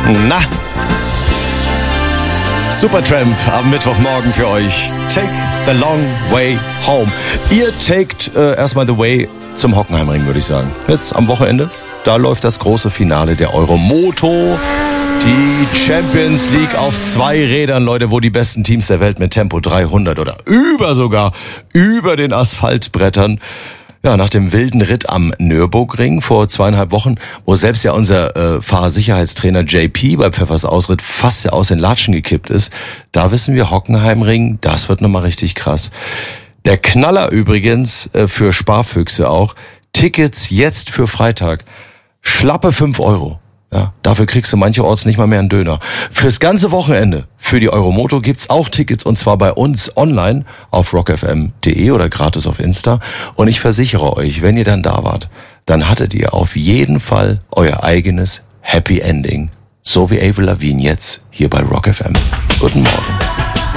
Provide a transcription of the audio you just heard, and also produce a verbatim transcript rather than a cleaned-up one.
Na, Supertramp am Mittwochmorgen für euch. Take the long way home. Ihr taked äh, erstmal the way zum Hockenheimring, würde ich sagen. Jetzt am Wochenende, da läuft das große Finale der Euromoto. Die Champions League auf zwei Rädern, Leute, wo die besten Teams der Welt mit Tempo dreihundert oder über sogar über den Asphaltbrettern. Ja, nach dem wilden Ritt am Nürburgring vor zweieinhalb Wochen, wo selbst ja unser äh, Fahrersicherheitstrainer J P bei Pfeffers Ausritt fast ja aus den Latschen gekippt ist, da wissen wir, Hockenheimring, das wird nochmal richtig krass. Der Knaller übrigens, äh, für Sparfüchse auch, Tickets jetzt für Freitag, schlappe fünf Euro. Ja, dafür kriegst du mancherorts nicht mal mehr einen Döner. Fürs ganze Wochenende, für die Euromoto gibt's auch Tickets und zwar bei uns online auf rock f m punkt d e oder gratis auf Insta. Und ich versichere euch, wenn ihr dann da wart, dann hattet ihr auf jeden Fall euer eigenes Happy Ending. So wie Avril Lavigne jetzt hier bei Rock F M. Guten Morgen.